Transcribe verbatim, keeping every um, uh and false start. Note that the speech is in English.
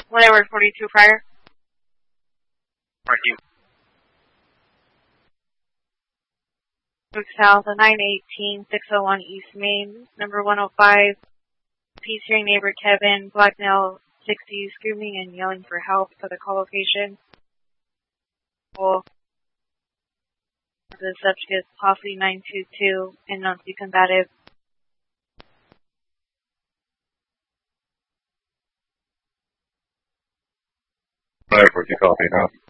Whatever, forty-two prior. Thank you. Look south, nine eighteen, six oh one East Main, number one oh five. Featuring neighbor Kevin, Blackmail sixty, screaming and yelling for help for the call location. Well, the subject is Posse nine two two and known to be combative. Alright, forty copy now.